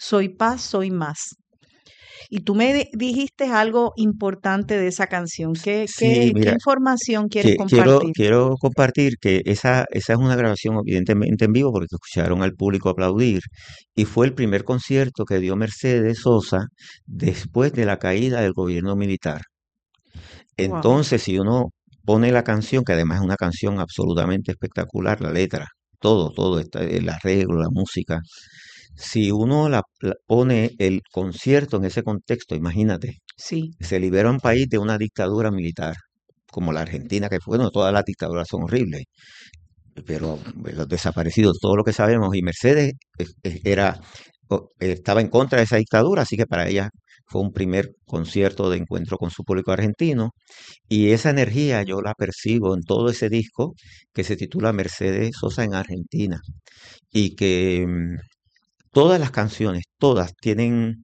soy paz, soy más. Y tú me dijiste algo importante de esa canción. ¿Qué, Sí, qué, qué mira, información quieres quiero, compartir? quiero compartir que esa es una grabación evidentemente en vivo porque escucharon al público aplaudir y fue el primer concierto que dio Mercedes Sosa después de la caída del gobierno militar. Wow. Entonces, si uno pone la canción, que además es una canción absolutamente espectacular, la letra, todo, el arreglo, la música, si uno la pone el concierto en ese contexto, imagínate, Sí. se libera un país de una dictadura militar, como la Argentina, que fue, bueno, todas las dictaduras son horribles, pero los desaparecidos, todo lo que sabemos, y Mercedes estaba en contra de esa dictadura, así que para ella fue un primer concierto de encuentro con su público argentino, y esa energía yo la percibo en todo ese disco que se titula Mercedes Sosa en Argentina, y que todas las canciones, todas tienen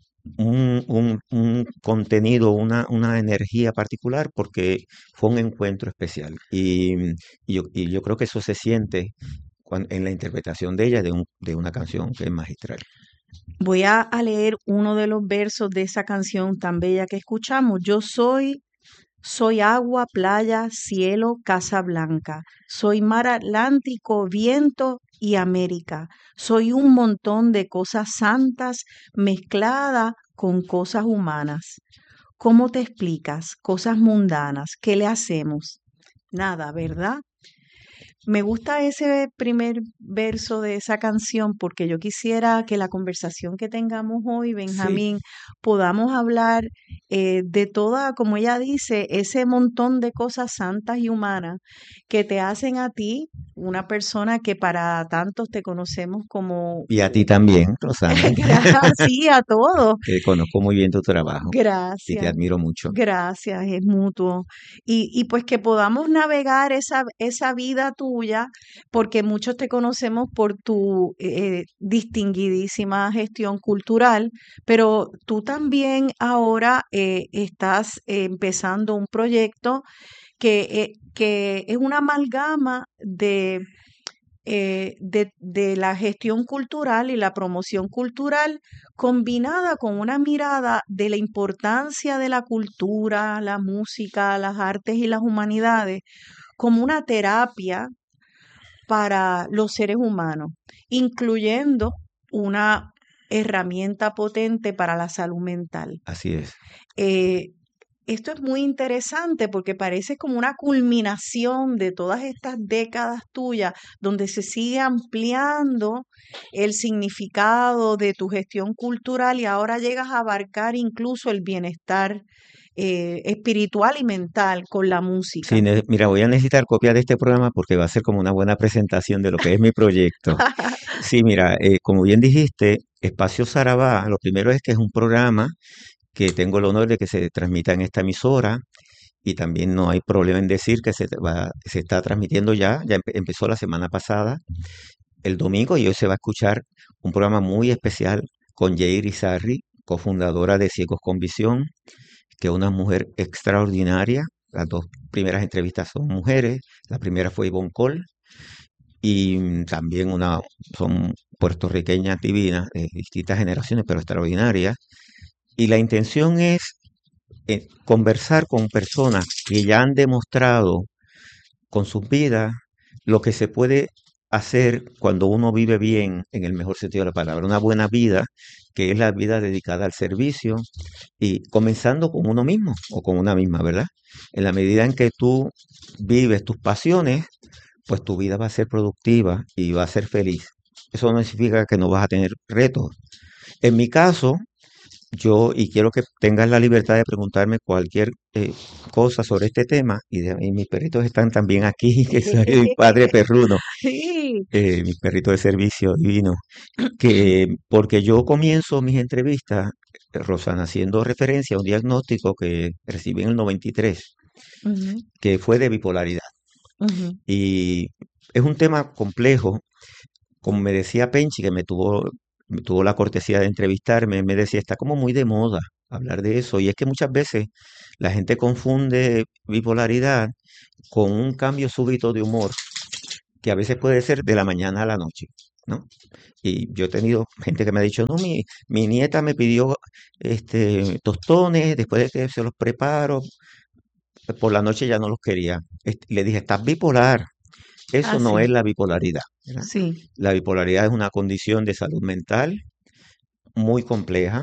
un contenido, una energía particular porque fue un encuentro especial. Y yo creo que eso se siente en la interpretación de ella de una canción que es magistral. Voy a leer uno de los versos de esa canción tan bella que escuchamos. Soy agua, playa, cielo, casa blanca. Soy mar Atlántico, viento y América. Soy un montón de cosas santas mezcladas con cosas humanas. ¿Cómo te explicas? Cosas mundanas. ¿Qué le hacemos? Nada, ¿verdad? Me gusta ese primer verso de esa canción porque yo quisiera que la conversación que tengamos hoy, Sí, Benjamín, podamos hablar de toda, como ella dice, ese montón de cosas santas y humanas que te hacen a ti una persona que para tantos te conocemos como... y a ti también, Rosana, Gracias a todos. que conozco muy bien tu trabajo y te Gracias, admiro mucho. gracias, es mutuo. Y pues que podamos navegar esa vida tuya, porque muchos te conocemos por tu distinguidísima gestión cultural, pero tú también ahora estás empezando un proyecto que es una amalgama de la gestión cultural y la promoción cultural combinada con una mirada de la importancia de la cultura, la música, las artes y las humanidades como una terapia para los seres humanos, incluyendo una herramienta potente para la salud mental. Así es. Eh, Esto es muy interesante porque parece como una culminación de todas estas décadas tuyas, donde se sigue ampliando el significado de tu gestión cultural y ahora llegas a abarcar incluso el bienestar espiritual y mental con la Sí, música. mira, voy a necesitar copia de este programa porque va a ser como una buena presentación de lo que es mi proyecto. Sí, mira, como bien dijiste, Espacio Sarabá, lo primero es que es un programa que tengo el honor de que se transmita en esta emisora y también no hay problema en decir que se está transmitiendo empezó la semana pasada, el domingo, y hoy se va a escuchar un programa muy especial con Yair Izarri, cofundadora de Ciegos con Visión, que es una mujer extraordinaria. Las dos primeras entrevistas son mujeres, la primera fue Ivonne Cole y también son puertorriqueñas divinas de distintas generaciones, pero extraordinarias. Y la intención es conversar con personas que ya han demostrado con sus vidas lo que se puede hacer cuando uno vive bien, en el mejor sentido de la palabra, una buena vida, que es la vida dedicada al servicio y comenzando con uno mismo o con una misma, ¿verdad? En la medida en que tú vives tus pasiones, pues tu vida va a ser productiva y va a ser feliz. Eso no significa que no vas a tener retos. En mi caso, y quiero que tengas la libertad de preguntarme cualquier cosa sobre este tema, y mis perritos están también aquí, que soy padre perruno, Sí. mis perritos de servicio divino, porque yo comienzo mis entrevistas, Rosana, haciendo referencia a un diagnóstico que recibí en el 93, Ujú, que fue de bipolaridad. ujú. Y es un tema complejo, como me decía Penchi, que me tuvo la cortesía de entrevistarme, me decía, está como muy de moda hablar de eso. Y es que muchas veces la gente confunde bipolaridad con un cambio súbito de humor, que a veces puede ser de la mañana a la noche. ¿no? Y yo he tenido gente que me ha dicho, no, mi nieta me pidió tostones, después de que se los preparo, por la noche ya no los quería. Le dije, estás bipolar. Ah, Eso no es sí, la bipolaridad, ¿verdad? sí. La bipolaridad es una condición de salud mental muy compleja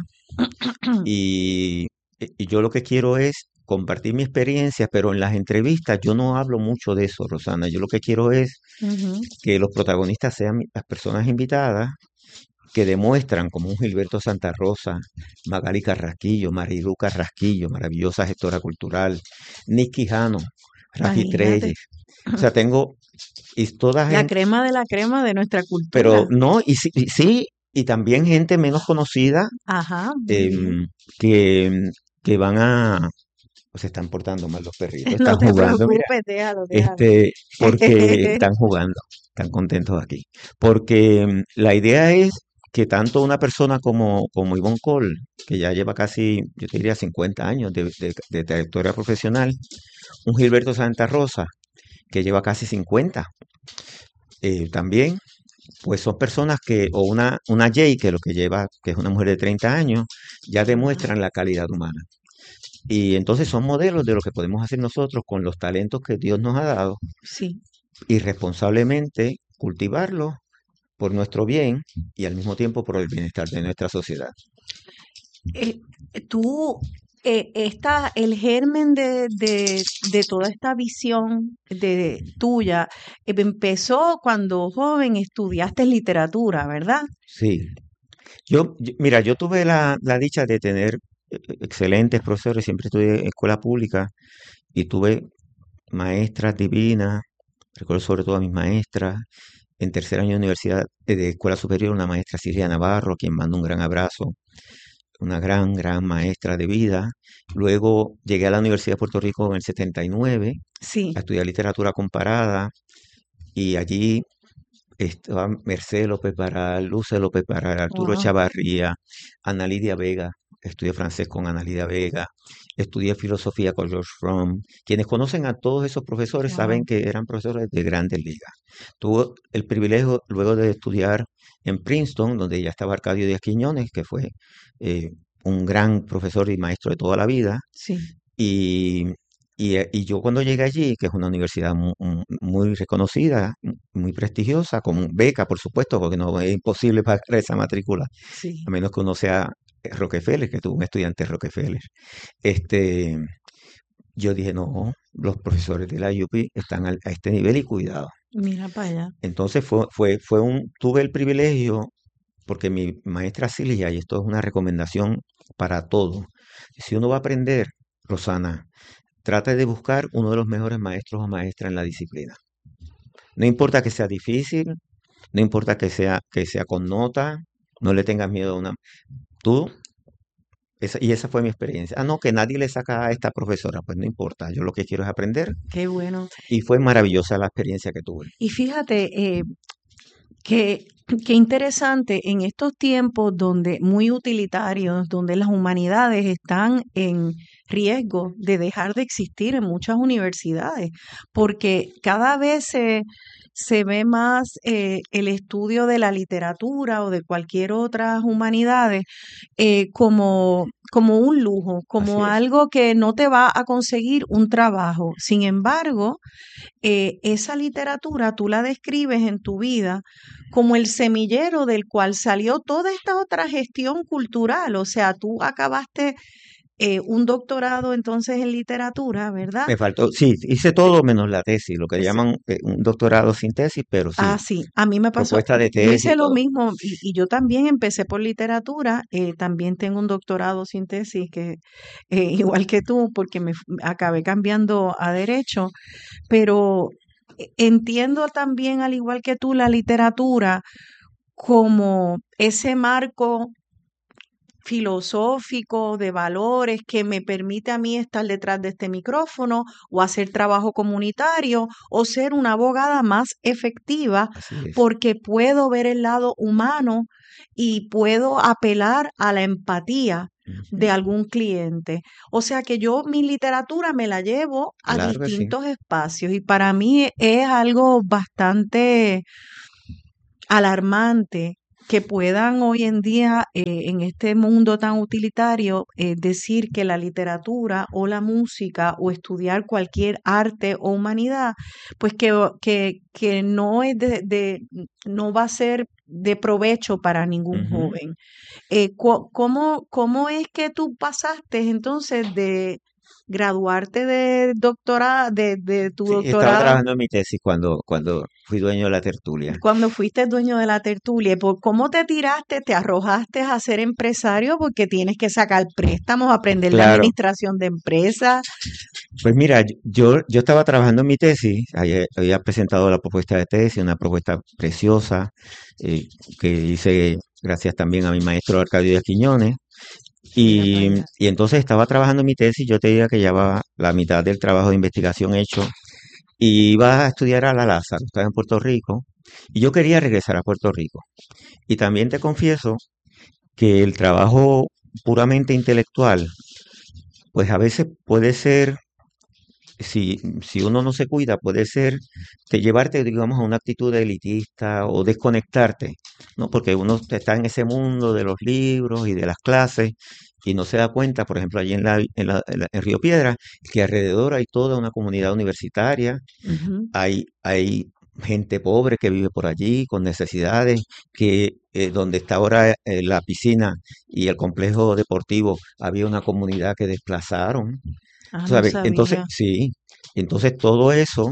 y yo lo que quiero es compartir mi experiencia, pero en las entrevistas yo no hablo mucho de eso, Rosana. Yo lo que quiero es Ujú. que los protagonistas sean las personas invitadas que demuestran, como un Gilberto Santa Rosa, Magali Carrasquillo, Marilu Carrasquillo, maravillosa gestora cultural, Nick Quijano, Rafi Imagínate. Treyes. O sea, tengo, y toda La gente, crema de la crema de nuestra pero cultura. no, y sí, y también gente menos conocida Ajá, muy bien. em, que, que van a, o se están portando mal los perritos, No están te jugando, mira, preocupes, déjalo, déjalo. este, porque están jugando, están contentos aquí. Porque la idea es que tanto una persona como Ivonne Cole, que ya lleva casi, yo te diría, 50 años de trayectoria profesional, un Gilberto Santa Rosa, que lleva casi 50, también, pues son personas que, o una Jay, que lo que lleva, que es una mujer de 30 años, ya Wow, demuestran la calidad humana. Y entonces son modelos de lo que podemos hacer nosotros con los talentos que Dios nos ha dado sí. y responsablemente cultivarlos por nuestro bien y al mismo tiempo por el bienestar de nuestra sociedad. Eh, tú, el germen de toda esta visión tuya empezó cuando joven estudiaste literatura, ¿verdad? Sí, mira, yo tuve la dicha de tener excelentes profesores, siempre estudié en escuela pública y tuve maestras divinas, recuerdo sobre todo a mis maestras. En tercer año de universidad, de escuela superior, una maestra Silvia Navarro, a quien mando un gran abrazo, una gran maestra de vida. Luego llegué a la Universidad de Puerto Rico en el 79 a Sí. estudiar literatura comparada y allí estaban Mercedes López Baral, Luce López Baral, Arturo Wow. Chavarría, Ana Lidia Vega. Estudié francés con Ana Lidia Vega, estudié filosofía con George Fromm. Quienes conocen a todos esos profesores saben Wow. que eran profesores de grandes ligas. Tuve el privilegio luego de estudiar en Princeton, donde ya estaba Arcadio Díaz Quiñones, que fue eh, un gran profesor y maestro de toda la vida, Sí. y, y yo cuando llegué allí, que es una universidad muy reconocida, muy prestigiosa, con beca, por supuesto, porque no es imposible pagar esa matrícula, a Sí. menos que uno sea Rockefeller, que tuvo un estudiante Rockefeller. Este, yo dije, no, los profesores de la UP están a este nivel y cuidado. Mira para allá. Entonces tuve el privilegio, porque mi maestra Silvia, y esto es una recomendación para todos, si uno va a aprender, Rosana, trate de buscar uno de los mejores maestros o maestras en la disciplina. No importa que sea difícil, no importa que sea con nota, no le tengas miedo a una. Tú, y esa fue mi experiencia. Ah, no, que nadie le saca a esta profesora, pues no importa, yo lo que quiero es aprender. Qué bueno. Y fue maravillosa la experiencia que tuve. Y fíjate, qué, qué interesante en estos tiempos donde muy utilitarios, donde las humanidades están en riesgo de dejar de existir en muchas universidades, porque cada vez se ve más el estudio de la literatura o de cualquier otra humanidades como un lujo, Así como es. algo que no te va a conseguir un trabajo. Sin embargo, esa literatura tú la describes en tu vida como el semillero del cual salió toda esta otra gestión cultural. O sea, tú acabaste un doctorado entonces en literatura, ¿verdad? Me faltó, sí, hice todo menos la tesis, lo que Es- llaman un doctorado sin tesis, pero sí, sí, a mí me pasó, propuesta de yo tesis y hice lo todo. mismo y yo también empecé por literatura, también tengo un doctorado sin tesis, que igual que tú, porque acabé cambiando a derecho, pero entiendo también, al igual que tú, la literatura como ese marco filosófico de valores que me permite a mí estar detrás de este micrófono o hacer trabajo comunitario o ser una abogada más efectiva Así es. porque puedo ver el lado humano y puedo apelar a la empatía de Ujú. algún cliente. O sea que yo mi literatura me la llevo a Claro que sí. distintos espacios y para mí es algo bastante alarmante que puedan hoy en día, en este mundo tan utilitario, decir que la literatura o la música o estudiar cualquier arte o humanidad, pues que no es no va a ser de provecho para ningún Ujú. joven. ¿Cómo es que tú pasaste entonces de graduarte de doctorado, de tu Sí, estaba doctorado, trabajando en mi tesis cuando fui dueño de la tertulia. cuando fuiste dueño de la tertulia? ¿Y por cómo te tiraste, te arrojaste a ser empresario? Porque tienes que sacar préstamos, aprender de Claro, administración de empresas. pues mira, yo estaba trabajando en mi tesis, había presentado la propuesta de tesis, una propuesta preciosa eh, que hice gracias también a mi maestro Arcadio Díaz Quiñones. Mira para allá. Y entonces estaba trabajando en mi tesis, yo te diría que ya va la mitad del trabajo de investigación hecho, y iba a estudiar a la Lázaro, estaba en Puerto Rico, y yo quería regresar a Puerto Rico. Y también te confieso que el trabajo puramente intelectual, pues a veces puede ser, si uno no se cuida, puede ser de llevarte, digamos, a una actitud elitista o desconectarte, ¿no? Porque uno está en ese mundo de los libros y de las clases y no se da cuenta, por ejemplo, allí en Río Piedra, que alrededor hay toda una comunidad universitaria, Ujú. hay gente pobre que vive por allí con necesidades, que donde está ahora la piscina y el complejo deportivo, había una comunidad que desplazaron. Ah, no ¿Sabes? Entonces, sabía. sí, entonces todo eso,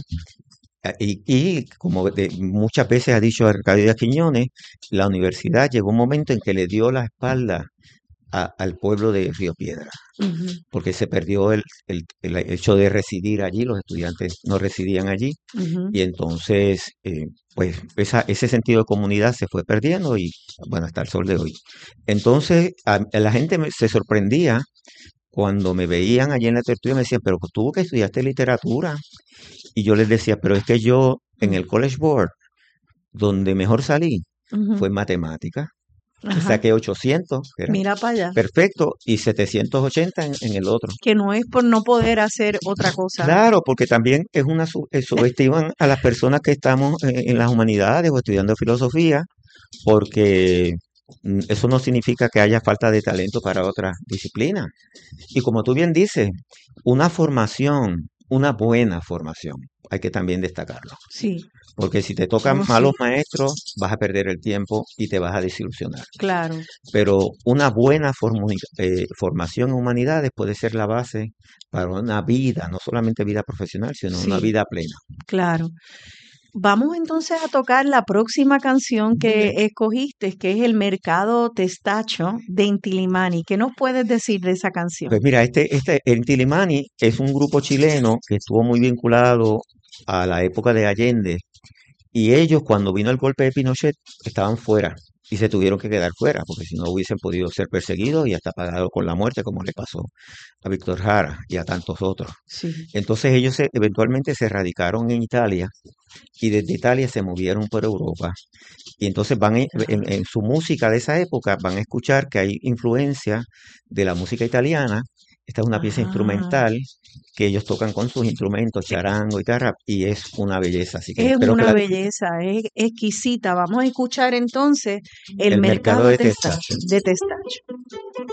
y como muchas veces ha dicho Arcadio Díaz Quiñones, la universidad llegó un momento en que le dio la espalda al pueblo de Río Piedra, Ujú, porque se perdió el hecho de residir allí, los estudiantes no residían allí, ujú. y entonces, pues ese sentido de comunidad se fue perdiendo y, bueno, hasta el sol de hoy. Entonces, la gente se sorprendía cuando me veían allí en la tertulia, me decían, pero tú que estudiaste literatura. Y yo les decía, pero es que yo en el College Board, donde mejor salí, Ujú. fue en matemática. Ajá, Saqué 800, que era mira para allá. perfecto, y 780 en el otro. Que no es por no poder hacer otra cosa. Claro, porque también es subestiman a las personas que estamos en las humanidades o estudiando filosofía, porque eso no significa que haya falta de talento para otras disciplinas. Y como tú bien dices, una formación, una buena formación, hay que también destacarlo. Sí, Porque si te tocan oh malos sí, maestros, vas a perder el tiempo y te vas a desilusionar. claro, Pero una buena formación en humanidades puede ser la base para una vida, no solamente vida profesional, sino una sí, vida plena. claro. Vamos entonces a tocar la próxima canción Muy bien. que escogiste, que es El Mercado Testacho de Intilimani. ¿Qué nos puedes decir de esa canción? Pues mira, el Tilimani es un grupo chileno que estuvo muy vinculado a la época de Allende. Y ellos, cuando vino el golpe de Pinochet, estaban fuera y se tuvieron que quedar fuera, porque si no hubiesen podido ser perseguidos y hasta pagados con la muerte, como le pasó a Víctor Jara y a tantos otros. Sí. Entonces ellos eventualmente se radicaron en Italia y desde Italia se movieron por Europa. Y entonces en su música de esa época van a escuchar que hay influencia de la música italiana. Esta es una pieza Ah, instrumental que ellos tocan con sus instrumentos, charango, guitarra, y es una belleza. Así que es espero que una la belleza, es exquisita. Vamos a escuchar entonces El El mercado Mercado de Testacho. De Testacho.